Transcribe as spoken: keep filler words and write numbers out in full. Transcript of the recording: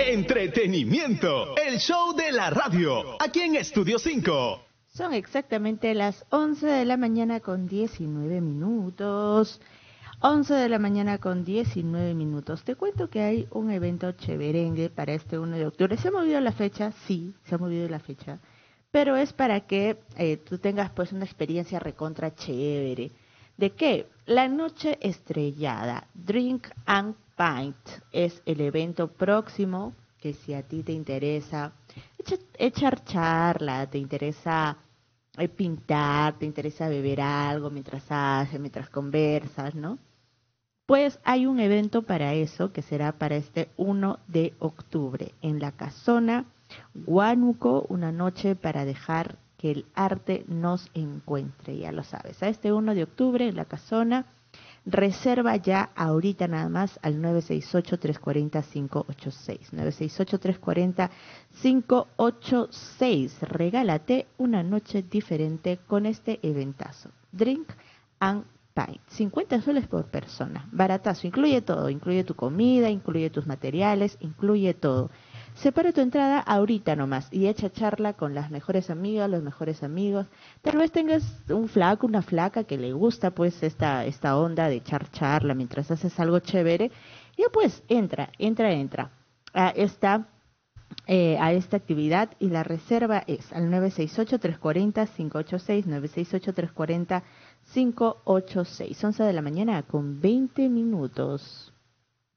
Entretenimiento, el show de la radio, aquí en Estudio cinco. Son exactamente las once de la mañana con diecinueve minutos. once de la mañana con diecinueve minutos. Te cuento que hay un evento chéverengue para este uno de octubre. ¿Se ha movido la fecha? Sí, se ha movido la fecha. Pero es para que eh, tú tengas pues una experiencia recontra chévere. ¿De qué? La noche estrellada, Drink and Paint, es el evento próximo que si a ti te interesa echa- echar charla, te interesa eh, pintar, te interesa beber algo mientras haces, mientras conversas, ¿no? Pues hay un evento para eso que será para este uno de octubre en la Casona Huánuco, una noche para dejar que el arte nos encuentre, ya lo sabes. A este uno de octubre en la Casona, reserva ya ahorita nada más al nueve seis ocho, tres cuatro cero, cinco ocho seis. nueve seis ocho, tres cuatro cero, cinco ocho seis. Regálate una noche diferente con este eventazo. Drink and Paint. cincuenta soles por persona. Baratazo. Incluye todo. Incluye tu comida, incluye tus materiales, incluye todo. Separa tu entrada ahorita nomás y echa charla con las mejores amigas, los mejores amigos. Tal vez tengas un flaco, una flaca que le gusta pues esta, esta onda de echar charla mientras haces algo chévere. Ya pues entra, entra, entra a esta, eh, a esta actividad y la reserva es al nueve seis ocho, tres cuatro cero, cinco ocho seis, nueve seis ocho, tres cuatro cero, cinco ocho seis. once de la mañana con veinte minutos.